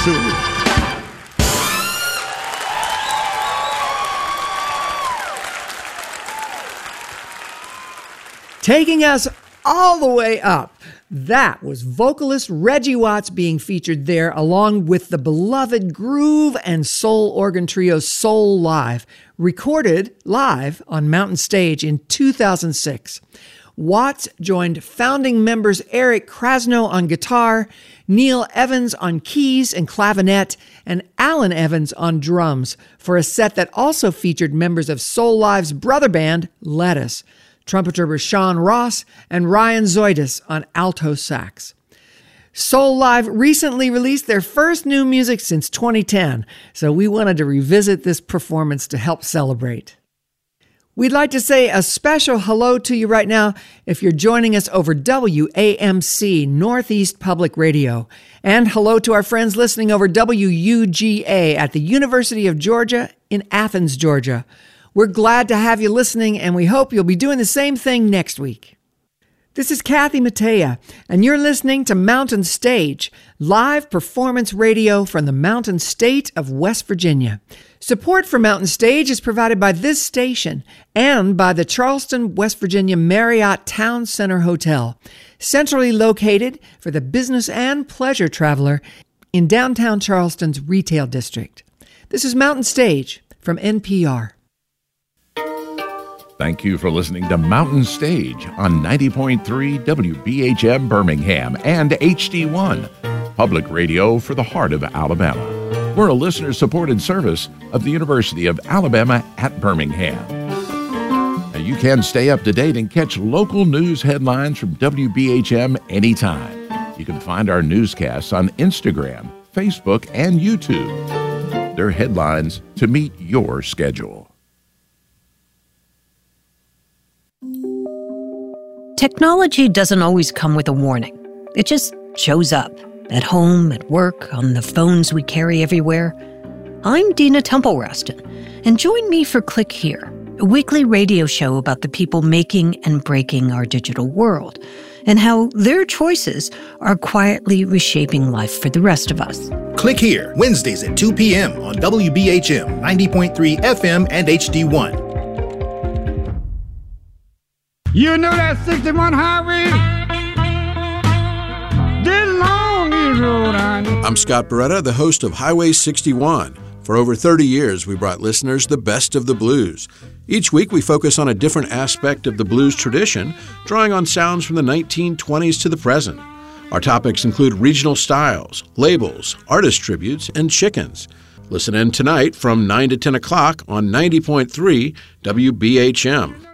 Taking us all the way up, that was vocalist Reggie Watts being featured there along with the beloved groove and soul organ trio Soul Live, recorded live on Mountain Stage in 2006. Watts joined founding members Eric Krasno on guitar, Neil Evans on keys and clavinet, and Alan Evans on drums for a set that also featured members of Soul Live's brother band, Lettuce, trumpeter Rashawn Ross, and Ryan Zoidis on alto sax. Soul Live recently released their first new music since 2010, so we wanted to revisit this performance to help celebrate. We'd like to say a special hello to you right now if you're joining us over WAMC Northeast Public Radio. And hello to our friends listening over WUGA at the University of Georgia in Athens, Georgia. We're glad to have you listening, and we hope you'll be doing the same thing next week. This is Kathy Mattea, and you're listening to Mountain Stage, live performance radio from the Mountain State of West Virginia. Support for Mountain Stage is provided by this station and by the Charleston, West Virginia Marriott Town Center Hotel, centrally located for the business and pleasure traveler in downtown Charleston's retail district. This is Mountain Stage from NPR. Thank you for listening to Mountain Stage on 90.3 WBHM Birmingham and HD1, public radio for the heart of Alabama. We're a listener-supported service of the University of Alabama at Birmingham. Now, you can stay up to date and catch local news headlines from WBHM anytime. You can find our newscasts on Instagram, Facebook, and YouTube. They're headlines to meet your schedule. Technology doesn't always come with a warning. It just shows up, at home, at work, on the phones we carry everywhere. I'm Dina Temple-Raston, and join me for Click Here, a weekly radio show about the people making and breaking our digital world, and how their choices are quietly reshaping life for the rest of us. Click Here, Wednesdays at 2 p.m. on WBHM 90.3 FM and HD1. You know that 61 highway? This long is Rhode Island. I'm Scott Beretta, the host of Highway 61. For over 30 years, we brought listeners the best of the blues. Each week, we focus on a different aspect of the blues tradition, drawing on sounds from the 1920s to the present. Our topics include regional styles, labels, artist tributes, and chickens. Listen in tonight from 9 to 10 o'clock on 90.3 WBHM.